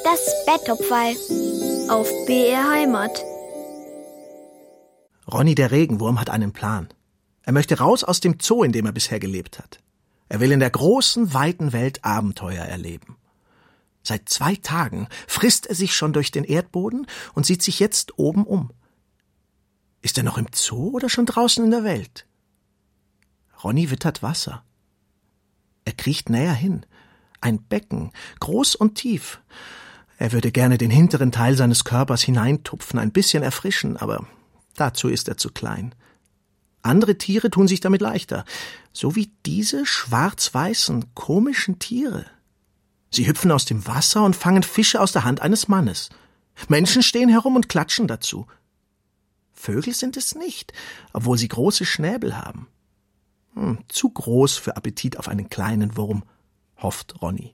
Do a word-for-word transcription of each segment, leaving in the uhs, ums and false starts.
Das Betthupferl auf B R Heimat. Ronny der Regenwurm hat einen Plan. Er möchte raus aus dem Zoo, in dem er bisher gelebt hat. Er will in der großen, weiten Welt Abenteuer erleben. Seit zwei Tagen frisst er sich schon durch den Erdboden und sieht sich jetzt oben um. Ist er noch im Zoo oder schon draußen in der Welt? Ronny wittert Wasser. Er kriecht näher hin. Ein Becken, groß und tief. Er würde gerne den hinteren Teil seines Körpers hineintupfen, ein bisschen erfrischen, aber dazu ist er zu klein. Andere Tiere tun sich damit leichter, so wie diese schwarz-weißen, komischen Tiere. Sie hüpfen aus dem Wasser und fangen Fische aus der Hand eines Mannes. Menschen stehen herum und klatschen dazu. Vögel sind es nicht, obwohl sie große Schnäbel haben. Hm, zu groß für Appetit auf einen kleinen Wurm, hofft Ronny.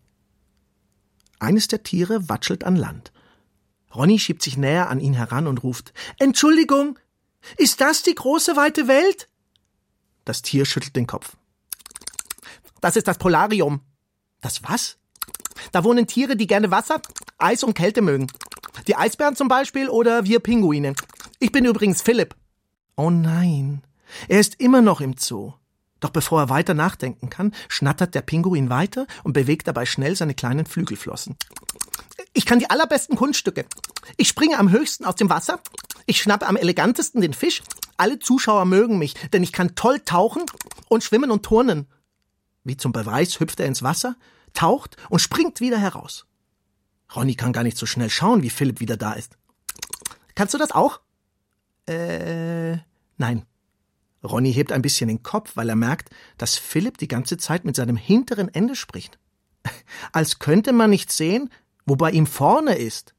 Eines der Tiere watschelt an Land. Ronny schiebt sich näher an ihn heran und ruft: »Entschuldigung, ist das die große, weite Welt?« Das Tier schüttelt den Kopf. »Das ist das Polarium.« »Das was?« »Da wohnen Tiere, die gerne Wasser, Eis und Kälte mögen. Die Eisbären zum Beispiel oder wir Pinguine. Ich bin übrigens Philipp.« Oh nein, er ist immer noch im Zoo. Doch bevor er weiter nachdenken kann, schnattert der Pinguin weiter und bewegt dabei schnell seine kleinen Flügelflossen. »Ich kann die allerbesten Kunststücke. Ich springe am höchsten aus dem Wasser. Ich schnappe am elegantesten den Fisch. Alle Zuschauer mögen mich, denn ich kann toll tauchen und schwimmen und turnen.« Wie zum Beweis hüpft er ins Wasser, taucht und springt wieder heraus. Ronny kann gar nicht so schnell schauen, wie Philipp wieder da ist. »Kannst du das auch?« Äh, nein. Ronny hebt ein bisschen den Kopf, weil er merkt, dass Philipp die ganze Zeit mit seinem hinteren Ende spricht. Als könnte man nicht sehen, wo bei ihm vorne ist.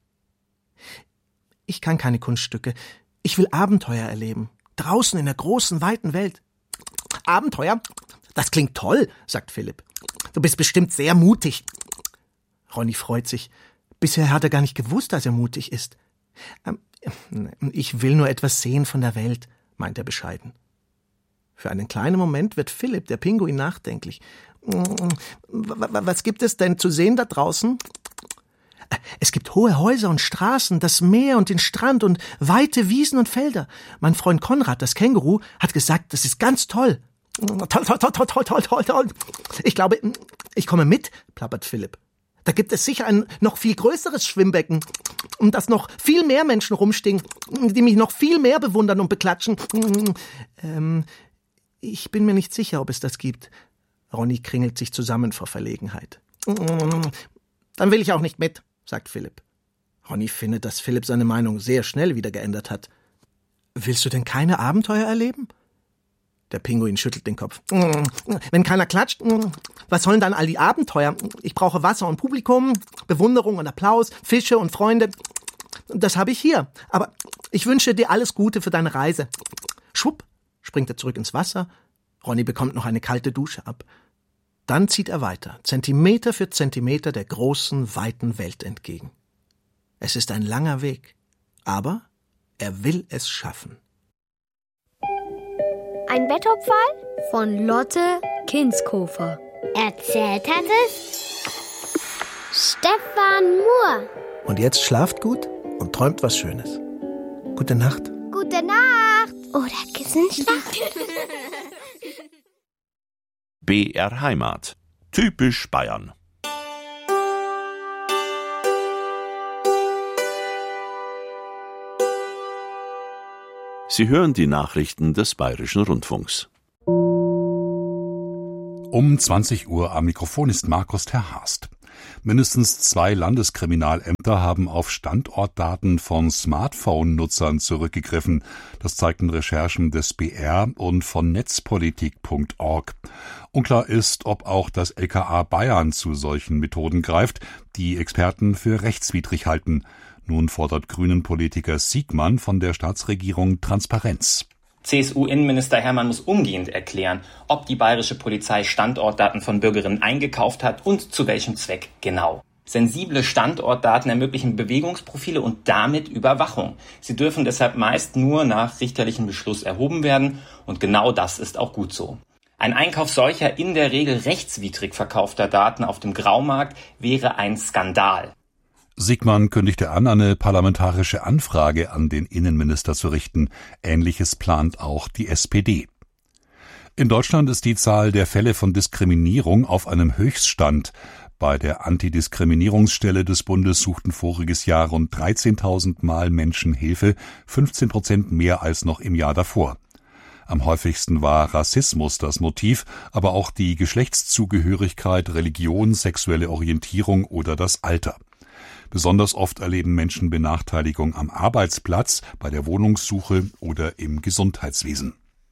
»Ich kann keine Kunststücke. Ich will Abenteuer erleben. Draußen in der großen, weiten Welt.« »Abenteuer? Das klingt toll«, sagt Philipp. »Du bist bestimmt sehr mutig.« Ronny freut sich. Bisher hat er gar nicht gewusst, dass er mutig ist. Ähm, »Ich will nur etwas sehen von der Welt«, meint er bescheiden. Für einen kleinen Moment wird Philipp, der Pinguin, nachdenklich. »Was gibt es denn zu sehen da draußen?« »Es gibt hohe Häuser und Straßen, das Meer und den Strand und weite Wiesen und Felder. Mein Freund Konrad, das Känguru, hat gesagt, das ist ganz toll.« »Toll, toll, toll, toll, toll, toll, toll. Ich glaube, ich komme mit«, plappert Philipp. »Da gibt es sicher ein noch viel größeres Schwimmbecken, um das noch viel mehr Menschen rumstehen, die mich noch viel mehr bewundern und beklatschen. Ähm, ich bin mir nicht sicher, ob es das gibt.« Ronny kringelt sich zusammen vor Verlegenheit. »Dann will ich auch nicht mit«, sagt Philipp. Ronny findet, dass Philipp seine Meinung sehr schnell wieder geändert hat. »Willst du denn keine Abenteuer erleben?« Der Pinguin schüttelt den Kopf. »Wenn keiner klatscht, was sollen dann all die Abenteuer? Ich brauche Wasser und Publikum, Bewunderung und Applaus, Fische und Freunde. Das habe ich hier. Aber ich wünsche dir alles Gute für deine Reise.« Schwupp, springt er zurück ins Wasser. Ronny bekommt noch eine kalte Dusche ab. Dann zieht er weiter, Zentimeter für Zentimeter der großen, weiten Welt entgegen. Es ist ein langer Weg, aber er will es schaffen. Ein Betthupferl von Lotte Kinskofer. Erzählt hat es Stefan Mohr. Und jetzt schlaft gut und träumt was Schönes. Gute Nacht. Gute Nacht. Oder Kissenschlaf. B R Heimat. Typisch Bayern. Sie hören die Nachrichten des Bayerischen Rundfunks. Um zwanzig Uhr am Mikrofon ist Markus Terhast. Mindestens zwei Landeskriminalämter haben auf Standortdaten von Smartphone-Nutzern zurückgegriffen. Das zeigten Recherchen des B R und von netzpolitik punkt org. Unklar ist, ob auch das L K A Bayern zu solchen Methoden greift, die Experten für rechtswidrig halten. Nun fordert Grünen-Politiker Siegmann von der Staatsregierung Transparenz. C S U-Innenminister Hermann muss umgehend erklären, ob die bayerische Polizei Standortdaten von Bürgerinnen eingekauft hat und zu welchem Zweck genau. Sensible Standortdaten ermöglichen Bewegungsprofile und damit Überwachung. Sie dürfen deshalb meist nur nach richterlichem Beschluss erhoben werden und genau das ist auch gut so. Ein Einkauf solcher in der Regel rechtswidrig verkaufter Daten auf dem Graumarkt wäre ein Skandal. Siegmann kündigte an, eine parlamentarische Anfrage an den Innenminister zu richten. Ähnliches plant auch die S P D. In Deutschland ist die Zahl der Fälle von Diskriminierung auf einem Höchststand. Bei der Antidiskriminierungsstelle des Bundes suchten voriges Jahr rund dreizehntausend Mal Menschen Hilfe, fünfzehn Prozent mehr als noch im Jahr davor. Am häufigsten war Rassismus das Motiv, aber auch die Geschlechtszugehörigkeit, Religion, sexuelle Orientierung oder das Alter. Besonders oft erleben Menschen Benachteiligung am Arbeitsplatz, bei der Wohnungssuche oder im Gesundheitswesen.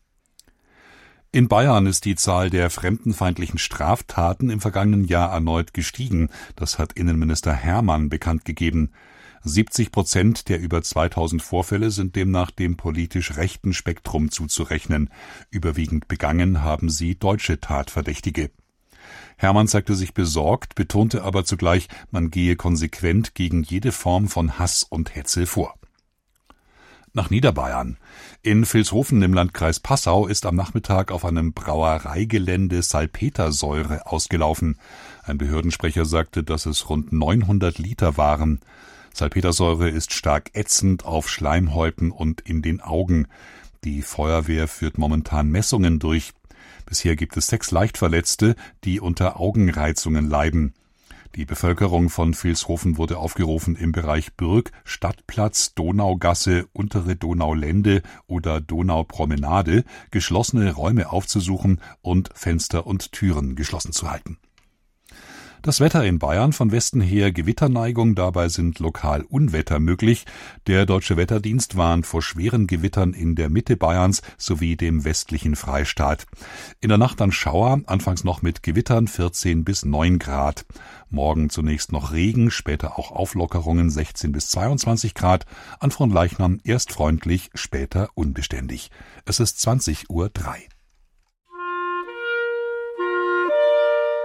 In Bayern ist die Zahl der fremdenfeindlichen Straftaten im vergangenen Jahr erneut gestiegen. Das hat Innenminister Hermann bekannt gegeben. siebzig Prozent der über zweitausend Vorfälle sind demnach dem politisch rechten Spektrum zuzurechnen. Überwiegend begangen haben sie deutsche Tatverdächtige. Hermann zeigte sich besorgt, betonte aber zugleich, man gehe konsequent gegen jede Form von Hass und Hetze vor. Nach Niederbayern. In Vilshofen im Landkreis Passau ist am Nachmittag auf einem Brauereigelände Salpetersäure ausgelaufen. Ein Behördensprecher sagte, dass es rund neunhundert Liter waren. Salpetersäure ist stark ätzend auf Schleimhäuten und in den Augen. Die Feuerwehr führt momentan Messungen durch. Bisher gibt es sechs Leichtverletzte, die unter Augenreizungen leiden. Die Bevölkerung von Vilshofen wurde aufgerufen, im Bereich Bürg, Stadtplatz, Donaugasse, Untere Donaulände oder Donaupromenade geschlossene Räume aufzusuchen und Fenster und Türen geschlossen zu halten. Das Wetter in Bayern, von Westen her Gewitterneigung, dabei sind lokal Unwetter möglich. Der Deutsche Wetterdienst warnt vor schweren Gewittern in der Mitte Bayerns sowie dem westlichen Freistaat. In der Nacht dann Schauer, anfangs noch mit Gewittern vierzehn bis neun Grad. Morgen zunächst noch Regen, später auch Auflockerungen sechzehn bis zweiundzwanzig Grad. An Fronleichnam erst freundlich, später unbeständig. Es ist zwanzig Uhr drei.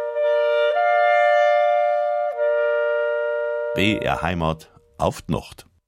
B R Heimat auf die Nacht.